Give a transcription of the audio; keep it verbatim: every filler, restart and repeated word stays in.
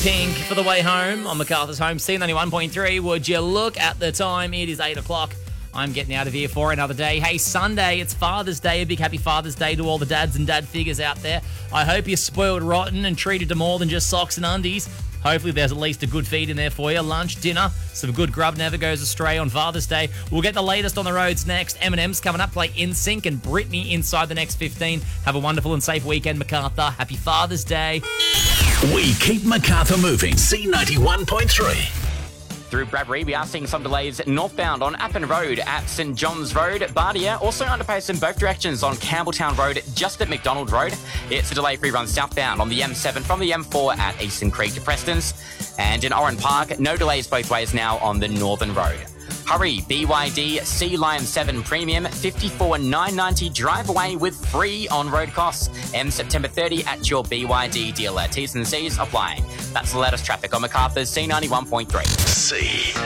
Pink for the way home on MacArthur's Home, C ninety-one point three. Would you look at the time? It is eight o'clock. I'm getting out of here for another day. Hey, Sunday, it's Father's Day. A big happy Father's Day to all the dads and dad figures out there. I hope you're spoiled rotten and treated to more than just socks and undies. Hopefully there's at least a good feed in there for you. Lunch, dinner, some good grub never goes astray on Father's Day. We'll get the latest on the roads next. Eminem's coming up, play N Sync and Britney inside the next fifteen. Have a wonderful and safe weekend, MacArthur. Happy Father's Day. We keep MacArthur moving. C ninety-one point three. Through Bradbury, we are seeing some delays northbound on Appin Road at St John's Road, Bardia. Also underpace in both directions on Campbelltown Road, just at McDonald Road. It's a delay-free run southbound on the M seven from the M four at Eastern Creek to Preston's. And in Oran Park, no delays both ways now on the Northern Road. Hurry, B Y D Sea Lion seven Premium, fifty-four nine ninety drive away with free on-road costs. Ends September thirtieth at your B Y D dealer. T's and C's applying. That's the latest traffic on MacArthur's C ninety-one point three. C.